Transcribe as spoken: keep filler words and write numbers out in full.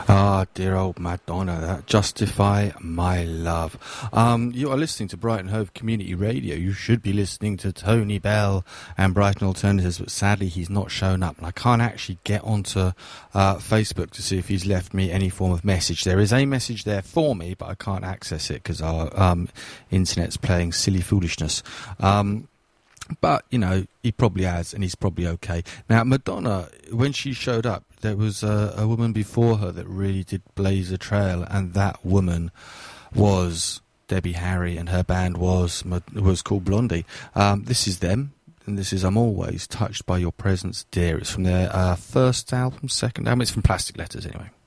Ah, dear old Madonna, that Justify My Love. Um, you are listening to Brighton Hove Community Radio. You should be listening to Tony Bell and Brighton Alternatives, but sadly he's not shown up. And I can't actually get onto uh, Facebook to see if he's left me any form of message. There is a message there for me, but I can't access it because our um, internet's playing silly foolishness. Um, But, you know, he probably has, and he's probably okay. Now, Madonna, when she showed up, there was a, a woman before her that really did blaze a trail, and that woman was Debbie Harry, and her band was was called Blondie. Um, this is them, and this is I'm Always Touched by Your Presence, Dear. It's from their uh, first album, second album. It's from Plastic Letters, anyway.